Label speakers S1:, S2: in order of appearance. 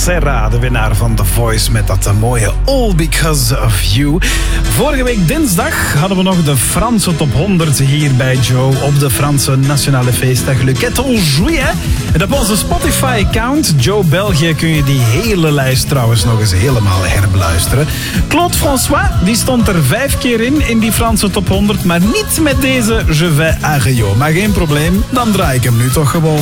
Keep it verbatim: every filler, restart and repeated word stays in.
S1: Serra, de winnaar van The Voice met dat mooie All Because of You. Vorige week dinsdag hadden we nog de Franse top honderd hier bij Joe op de Franse nationale feestdag Le quatorze juillet. En op onze Spotify-account Joe België kun je die hele lijst trouwens nog eens helemaal herbeluisteren. Claude François, die stond er vijf keer in, in die Franse top honderd, maar niet met deze Je vais à Rio. Maar geen probleem, dan draai ik hem nu toch gewoon.